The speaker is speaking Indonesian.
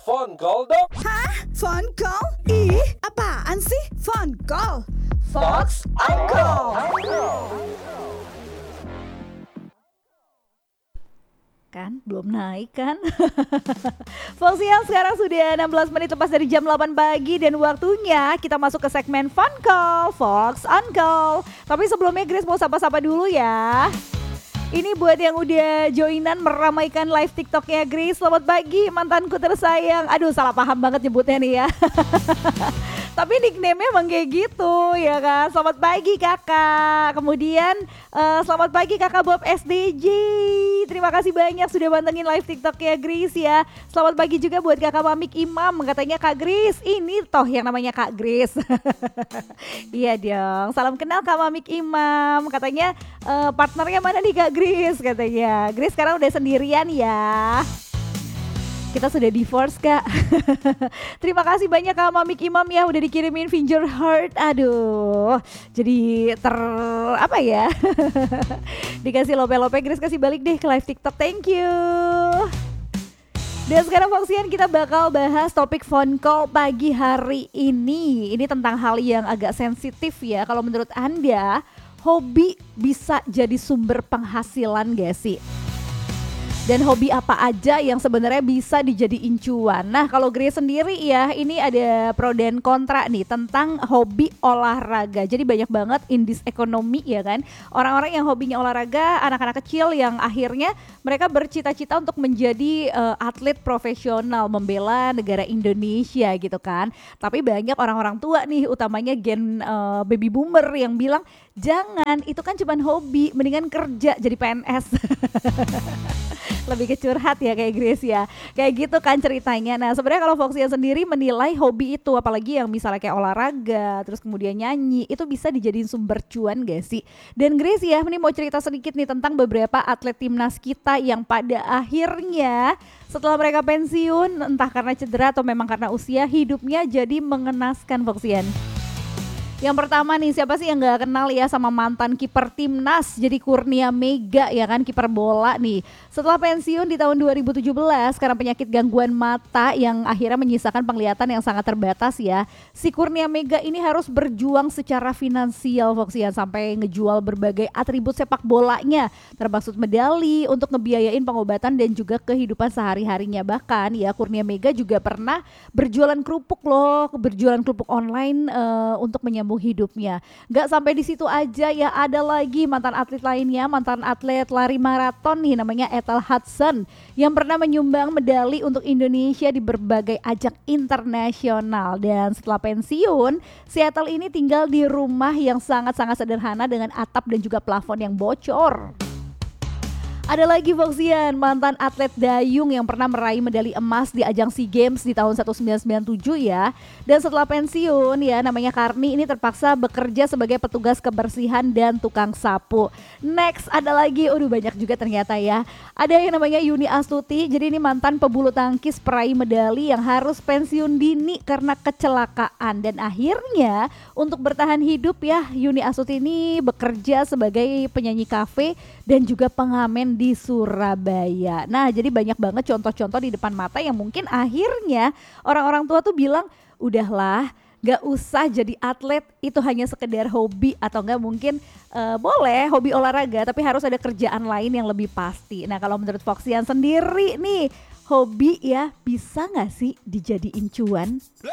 phone call dong. Hah? Phone call? Ih, apaan sih phone call? Fox on Call. Kan belum naik kan. Full siang sekarang sudah 16 menit lepas dari jam 8 pagi dan waktunya kita masuk ke segmen Fun Call, Fox on Call. Tapi sebelumnya Grace mau sapa-sapa dulu ya. Ini buat yang udah joinan meramaikan live TikToknya Grace. Selamat pagi mantanku tersayang. Aduh salah paham banget nyebutnya nih ya. Tapi nickname-nya emang kayak gitu ya kan. Selamat pagi kakak. Kemudian selamat pagi kakak Bob SDJ. Terima kasih banyak sudah pantengin live TikToknya Grace ya. Selamat pagi juga buat kakak Mamik Imam. Katanya Kak Grace, ini toh yang namanya Kak Grace. Iya dong. Salam kenal Kak Mamik Imam. Katanya partnernya mana nih Kak Grace katanya. Grace sekarang udah sendirian ya. Kita sudah divorce kak. Terima kasih banyak Kak Mamik Imam ya udah dikirimin finger heart. Aduh jadi apa ya. Dikasih lope-lope, Grace kasih balik deh ke live TikTok. Thank you. Dan sekarang Foxian kita bakal bahas topik phone call pagi hari ini. Ini tentang hal yang agak sensitif ya. Kalau menurut Anda hobi bisa jadi sumber penghasilan gak sih? Dan hobi apa aja yang sebenarnya bisa dijadiin cuan. Nah kalau Grace sendiri ya ini ada pro dan kontra nih tentang hobi olahraga. Jadi banyak banget in this economy ya kan. Orang-orang yang hobinya olahraga, anak-anak kecil yang akhirnya mereka bercita-cita untuk menjadi atlet profesional membela negara Indonesia gitu kan. Tapi banyak orang-orang tua nih utamanya gen baby boomer yang bilang jangan itu kan cuma hobi, mendingan kerja jadi PNS. Lebih ke curhat ya kayak Grace ya. Kayak gitu kan ceritanya. Nah sebenarnya kalau Foxia sendiri menilai hobi itu apalagi yang misalnya kayak olahraga terus kemudian nyanyi itu bisa dijadiin sumber cuan gak sih? Dan Grace ya ini mau cerita sedikit nih tentang beberapa atlet timnas kita yang pada akhirnya setelah mereka pensiun entah karena cedera atau memang karena usia hidupnya jadi mengenaskan Foxian. Yang pertama nih siapa sih yang gak kenal ya sama mantan kiper timnas jadi Kurnia Mega ya kan kiper bola nih. Setelah pensiun di tahun 2017 karena penyakit gangguan mata yang akhirnya menyisakan penglihatan yang sangat terbatas ya. Si Kurnia Mega ini harus berjuang secara finansial Foxian sampai ngejual berbagai atribut sepak bolanya termasuk medali untuk ngebiayain pengobatan dan juga kehidupan sehari-harinya. Bahkan ya Kurnia Mega juga pernah berjualan kerupuk loh, berjualan kerupuk online untuk menyambung hidupnya. Gak sampai di situ aja ya ada lagi mantan atlet lainnya, mantan atlet lari maraton nih namanya Ethel Hudson yang pernah menyumbang medali untuk Indonesia di berbagai ajang internasional dan setelah pensiun si Ethel ini tinggal di rumah yang sangat-sangat sederhana dengan atap dan juga plafon yang bocor. Ada lagi Foxian, mantan atlet dayung yang pernah meraih medali emas di ajang SEA Games di tahun 1997 ya. Dan setelah pensiun ya namanya Karni ini terpaksa bekerja sebagai petugas kebersihan dan tukang sapu. Next ada lagi, banyak juga ternyata ya. Ada yang namanya Yuni Astuti, jadi ini mantan pebulu tangkis peraih medali yang harus pensiun dini karena kecelakaan. Dan akhirnya untuk bertahan hidup ya Yuni Astuti ini bekerja sebagai penyanyi kafe dan juga pengamen di Surabaya. Nah jadi banyak banget contoh-contoh di depan mata yang mungkin akhirnya orang-orang tua tuh bilang udahlah gak usah jadi atlet itu hanya sekedar hobi atau enggak mungkin boleh hobi olahraga tapi harus ada kerjaan lain yang lebih pasti. Nah kalau menurut Foxian sendiri nih hobi ya bisa gak sih dijadiin cuan?